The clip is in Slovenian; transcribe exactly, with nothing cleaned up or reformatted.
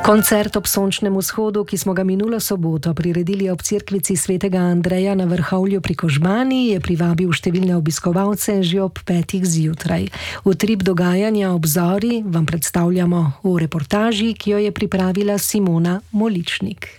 Koncert ob sončnem vzhodu, ki smo ga minulo soboto priredili ob cerkvici svetega Andreja na Vrhovlju pri Kožmani, je privabil številne obiskovalce že ob petih zjutraj. Utrip dogajanja Obzori vam predstavljamo v reportaži, ki jo je pripravila Simona Moličnik.